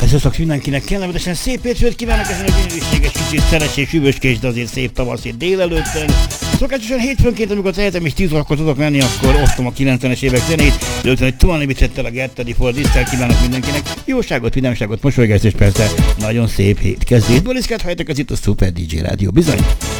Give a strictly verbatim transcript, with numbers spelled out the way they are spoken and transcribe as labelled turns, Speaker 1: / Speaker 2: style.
Speaker 1: Sziasztok mindenkinek, kellemesen szép hétfőt kívánok ezen a gyönyörűséges, kicsit szerencsés, hűvöskés, de azért szép tavaszi délelőttön. Szokásosan hétfőnként, amikor tehetem és tíz órakor tudok menni, akkor osztom a kilencvenes évek zenét, rögtön egy Tuani Bicettel a Gettedi Fordisztel kívánok mindenkinek jóságot, vidámságot, mosolygást és persze nagyon szép hét kezdét. Boliszkát halljátok, az itt a Super dé dzsé Rádió, bizony!